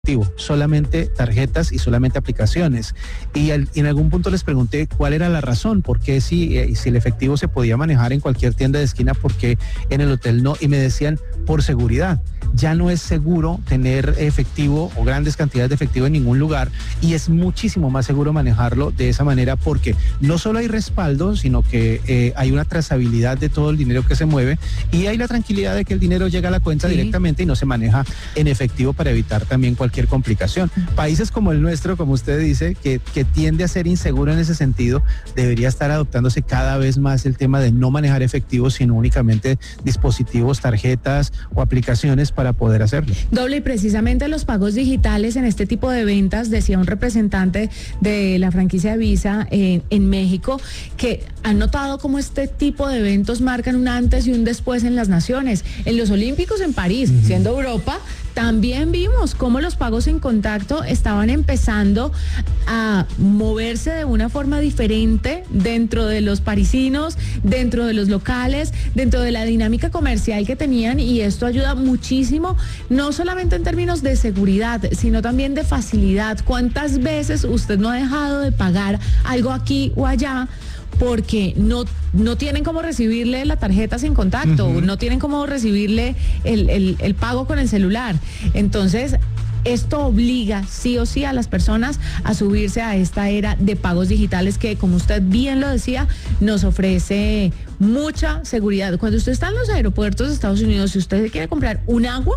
solamente tarjetas y solamente aplicaciones. Y en algún punto les pregunté cuál era la razón, por qué si el efectivo se podía manejar en cualquier tienda de esquina, por qué en el hotel no, y me decían por seguridad. Ya no es seguro tener efectivo o grandes cantidades de efectivo en ningún lugar, y es muchísimo más seguro manejarlo de esa manera, porque no solo hay respaldo, sino que hay una trazabilidad de todo el dinero que se mueve, y hay la tranquilidad de que el dinero llega a la cuenta directamente y no se maneja en efectivo, para evitar también cualquier complicación. Países como el nuestro, como usted dice, que tiende a ser inseguro en ese sentido, debería estar adoptándose cada vez más el tema de no manejar efectivo, sino únicamente dispositivos, tarjetas o aplicaciones para poder hacerlo. Doble, y precisamente los pagos digitales en este tipo de ventas, decía un representante de la franquicia Visa en México, que han notado cómo este tipo de eventos marcan un antes y un después en las naciones. En los Olímpicos en París, siendo Europa, también vimos cómo los pagos en contacto estaban empezando a moverse de una forma diferente dentro de los parisinos, dentro de los locales, dentro de la dinámica comercial que tenían, y esto ayuda muchísimo, no solamente en términos de seguridad, sino también de facilidad. ¿Cuántas veces usted no ha dejado de pagar algo aquí o allá porque no tienen cómo recibirle la tarjeta sin contacto, no tienen cómo recibirle el pago con el celular? Entonces, esto obliga sí o sí a las personas a subirse a esta era de pagos digitales que, como usted bien lo decía, nos ofrece mucha seguridad. Cuando usted está en los aeropuertos de Estados Unidos, si usted quiere comprar un agua,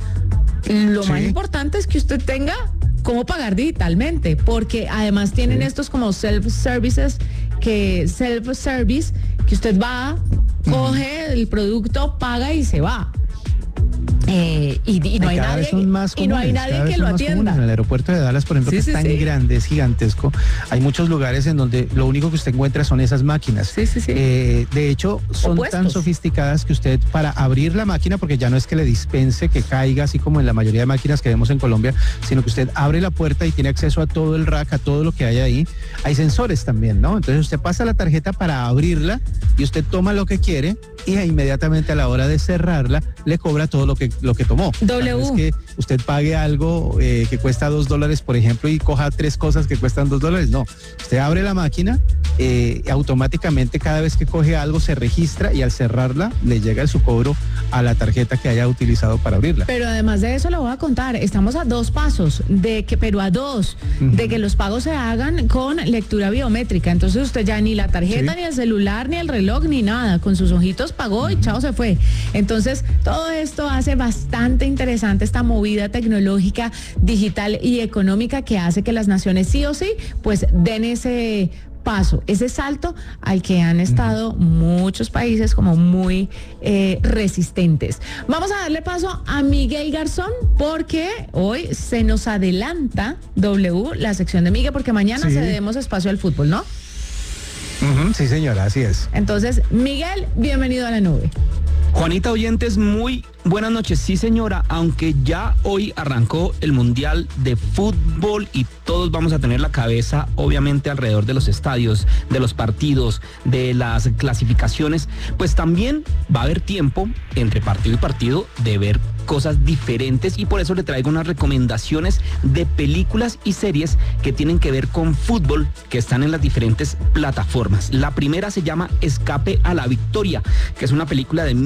lo más importante es que usted tenga cómo pagar digitalmente, porque además tienen estos como self-service, que usted va, coge el producto, paga y se va. Y no hay nadie que lo atienda. En el aeropuerto de Dallas, por ejemplo, que es tan grande, es gigantesco, hay muchos lugares en donde lo único que usted encuentra son esas máquinas. De hecho, son tan sofisticadas que usted, para abrir la máquina, porque ya no es que le dispense, que caiga así como en la mayoría de máquinas que vemos en Colombia, sino que usted abre la puerta y tiene acceso a todo el rack, a todo lo que hay ahí. Hay sensores también, ¿no? Entonces usted pasa la tarjeta para abrirla y usted toma lo que quiere, y inmediatamente a la hora de cerrarla le cobra todo lo que tomó. Es que usted pague algo que cuesta $2, por ejemplo, y coja 3 cosas que cuestan $2. No, usted abre la máquina, automáticamente cada vez que coge algo se registra, y al cerrarla le llega su cobro a la tarjeta que haya utilizado para abrirla. Pero además de eso, lo voy a contar, estamos a 2 pasos de que los pagos se hagan con lectura biométrica. Entonces usted ya ni la tarjeta, ni el celular, ni el reloj, ni nada, con sus ojitos pagó y chao, se fue. Entonces todo esto hace bastante interesante esta movida tecnológica, digital y económica, que hace que las naciones sí o sí pues den ese paso, ese salto al que han estado muchos países como muy resistentes. Vamos a darle paso a Miguel Garzón, porque hoy se nos adelanta la sección de Miguel, porque mañana cedemos espacio al fútbol, ¿no? Sí, señora, así es. Entonces, Miguel, bienvenido a la nube. Juanita, oyentes, muy buenas noches. Sí, señora, aunque ya hoy arrancó el Mundial de Fútbol y todos vamos a tener la cabeza, obviamente, alrededor de los estadios, de los partidos, de las clasificaciones, pues también va a haber tiempo entre partido y partido de ver cosas diferentes, y por eso le traigo unas recomendaciones de películas y series que tienen que ver con fútbol, que están en las diferentes plataformas. La primera se llama Escape a la Victoria, que es una película de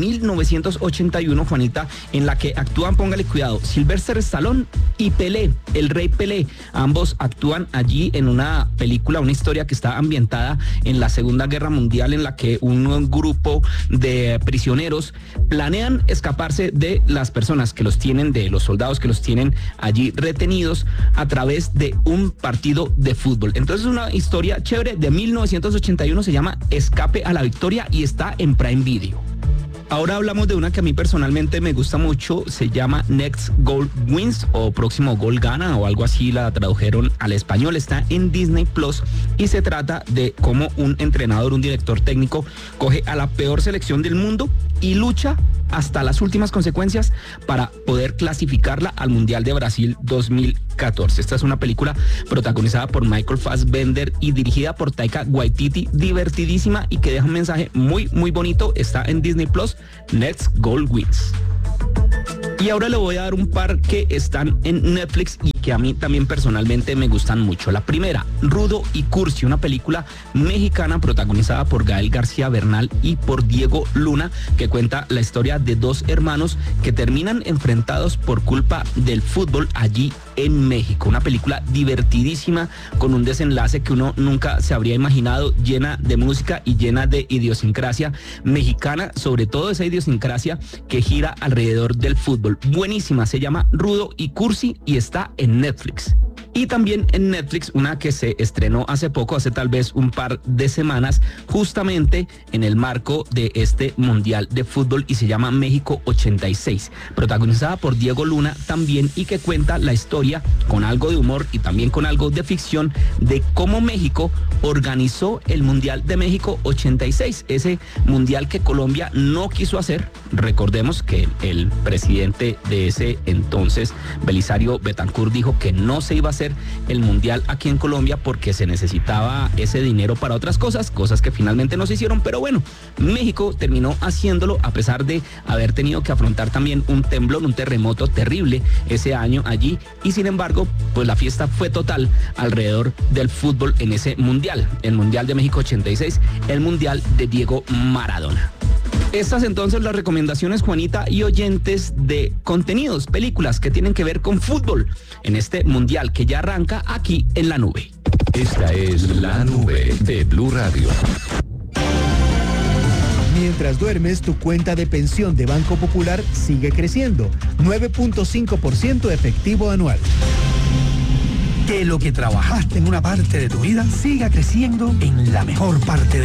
1981, Juanita, en la que actúan, póngale cuidado, Sylvester Stallone y Pelé, el rey Pelé. Ambos actúan allí en una película, una historia que está ambientada en la Segunda Guerra Mundial, en la que un grupo de prisioneros planean escaparse de las personas que los tienen, de los soldados que los tienen allí retenidos, a través de un partido de fútbol. Entonces, una historia chévere de 1981, se llama Escape a la Victoria y está en Prime Video. Ahora hablamos de una que a mí personalmente me gusta mucho, se llama Next Goal Wins, o Próximo Gol Gana, o algo así la tradujeron al español. Está en Disney Plus y se trata de cómo un entrenador, un director técnico, coge a la peor selección del mundo y lucha hasta las últimas consecuencias para poder clasificarla al Mundial de Brasil 2014. Esta es una película protagonizada por Michael Fassbender y dirigida por Taika Waititi, divertidísima y que deja un mensaje muy, muy bonito. Está en Disney Plus, Next Goal Wins. Y ahora le voy a dar un par que están en Netflix y que a mí también personalmente me gustan mucho. La primera, Rudo y Cursi, una película mexicana protagonizada por Gael García Bernal y por Diego Luna, que cuenta la historia de dos hermanos que terminan enfrentados por culpa del fútbol allí en México. Una película divertidísima con un desenlace que uno nunca se habría imaginado, llena de música y llena de idiosincrasia mexicana, sobre todo esa idiosincrasia que gira alrededor del fútbol. Buenísima, se llama Rudo y Cursi y está en Netflix. Y también en Netflix una que se estrenó hace poco, hace tal vez un par de semanas, justamente en el marco de este Mundial de Fútbol, y se llama México 86, protagonizada por Diego Luna también, y que cuenta la historia con algo de humor y también con algo de ficción de cómo México organizó el Mundial de México 86, ese Mundial que Colombia no quiso hacer. Recordemos que el presidente de ese entonces, Belisario Betancur, dijo que no se iba a hacer el Mundial aquí en Colombia porque se necesitaba ese dinero para otras cosas que finalmente no se hicieron, pero bueno, México terminó haciéndolo a pesar de haber tenido que afrontar también un temblor, un terremoto terrible ese año allí, y sin embargo, pues la fiesta fue total alrededor del fútbol en ese Mundial, el Mundial de México 86, el Mundial de Diego Maradona. Estas entonces las recomendaciones, Juanita, y oyentes, de contenidos, películas que tienen que ver con fútbol en este Mundial que ya arranca aquí en La Nube. Esta es La Nube de Blue Radio. Mientras duermes, tu cuenta de pensión de Banco Popular sigue creciendo, 9.5% efectivo anual. Que lo que trabajaste en una parte de tu vida siga creciendo en la mejor parte de